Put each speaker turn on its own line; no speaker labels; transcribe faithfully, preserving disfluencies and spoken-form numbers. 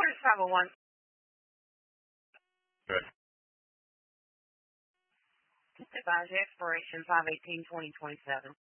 Here's five oh one.
Good.
Advise expiration five eighteen twenty twenty seven.